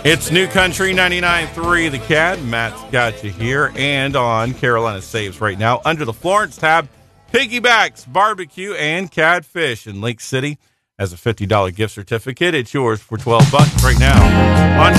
It's New Country 99.3 The Cat. Matt's got you here and on Carolina Saves right now. Under the Florence tab, Piggybacks, Barbecue, and Catfish in Lake City has a $50 gift certificate. It's yours for $12 right now. On